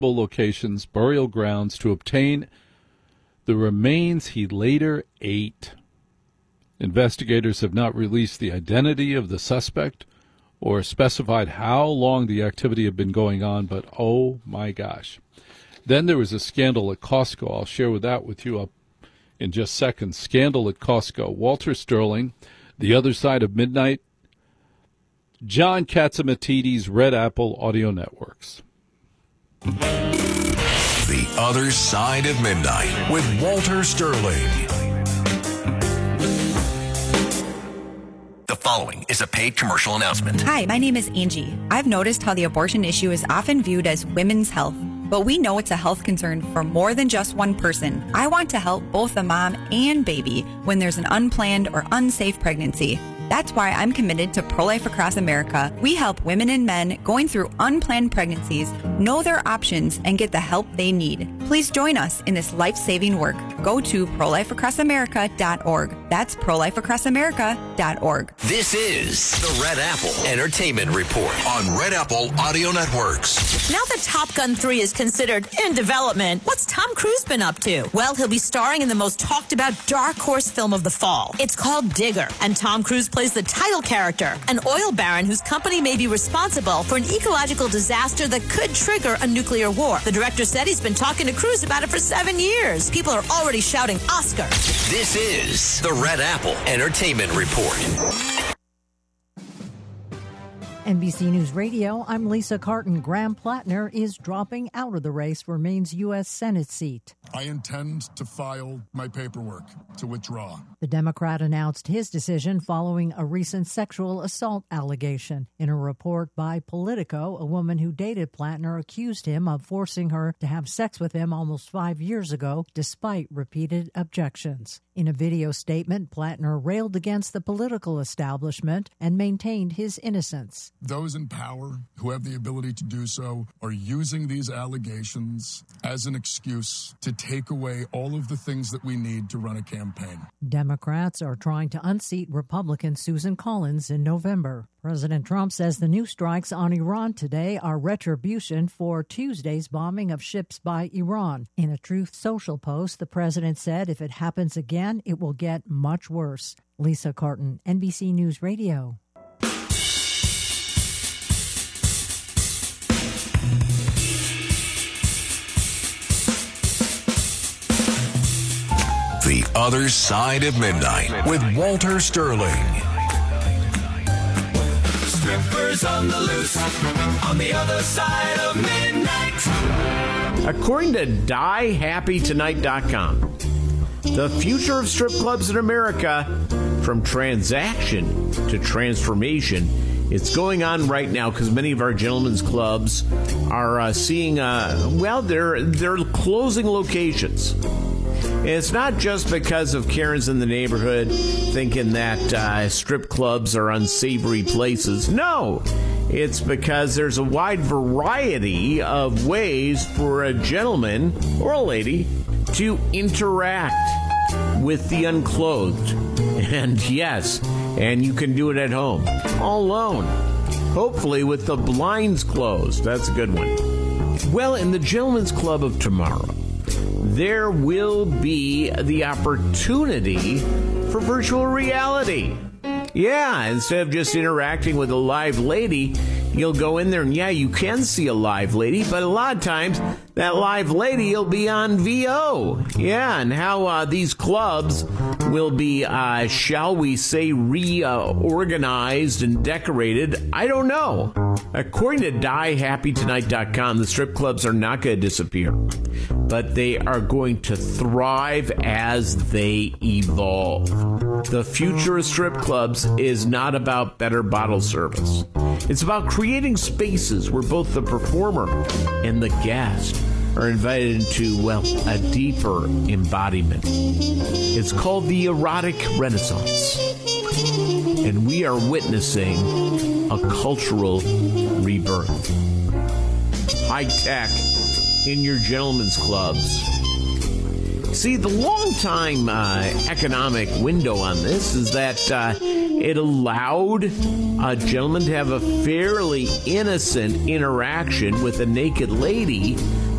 locations, burial grounds to obtain the remains he later ate. Investigators have not released the identity of the suspect or specified how long the activity had been going on, but oh my gosh. Then there was a scandal at Costco. I'll share that with you up in just seconds. Scandal at Costco. Walter Sterling, The Other Side of Midnight, John Catsimatidis, Red Apple Audio Networks. The Other Side of Midnight with Walter Sterling. The following is a paid commercial announcement. Hi, my name is Angie. I've noticed how the abortion issue is often viewed as women's health, but we know it's a health concern for more than just one person. I want to help both the mom and baby when there's an unplanned or unsafe pregnancy. That's why I'm committed to Pro-Life Across America. We help women and men going through unplanned pregnancies know their options and get the help they need. Please join us in this life-saving work. Go to prolifeacrossamerica.org. That's prolifeacrossamerica.org. This is the Red Apple Entertainment Report on Red Apple Audio Networks. Now that Top Gun 3 is considered in development, what's Tom Cruise been up to? Well, he'll be starring in the most talked about dark horse film of the fall. It's called Digger, and Tom Cruise plays the title character, an oil baron whose company may be responsible for an ecological disaster that could trigger a nuclear war. The director said he's been talking to Cruise about it for 7 years. People are already shouting Oscar. This is the Red Apple Entertainment Report. NBC News Radio, I'm Lisa Carton. Graham Plattner is dropping out of the race for Maine's U.S. Senate seat. I intend to file my paperwork to withdraw. The Democrat announced his decision following a recent sexual assault allegation. In a report by Politico, a woman who dated Plattner accused him of forcing her to have sex with him almost 5 years ago, despite repeated objections. In a video statement, Plattner railed against the political establishment and maintained his innocence. Those in power who have the ability to do so are using these allegations as an excuse to take away all of the things that we need to run a campaign. Democrats are trying to unseat Republican Susan Collins in November. President Trump says the new strikes on Iran today are retribution for Tuesday's bombing of ships by Iran. In a Truth Social post, the president said if it happens again, it will get much worse. Lisa Carton, NBC News Radio. The Other Side of Midnight with Walter Sterling. Strippers on the loose, on the other side of midnight. According to DieHappyTonight.com, the future of strip clubs in America, from transaction to transformation, it's going on right now because many of our gentlemen's clubs are seeing, they're closing locations. And it's not just because of Karens in the neighborhood thinking that strip clubs are unsavory places. No, it's because there's a wide variety of ways for a gentleman or a lady to interact with the unclothed. And yes, and you can do it at home, all alone, hopefully with the blinds closed. That's a good one. Well, in the Gentlemen's Club of tomorrow, there will be the opportunity for virtual reality. Yeah, instead of just interacting with a live lady, you'll go in there and, you can see a live lady, but a lot of times that live lady will be on VO. Yeah, and how these clubs will be, shall we say, reorganized and decorated, I don't know. According to DieHappyTonight.com, the strip clubs are not going to disappear, but they are going to thrive as they evolve. The future of strip clubs is not about better bottle service. It's about creating spaces where both the performer and the guest are invited into, a deeper embodiment. It's called the erotic renaissance. And we are witnessing a cultural rebirth. High tech in your gentlemen's clubs. See, the long-time economic window on this is that it allowed a gentleman to have a fairly innocent interaction with a naked lady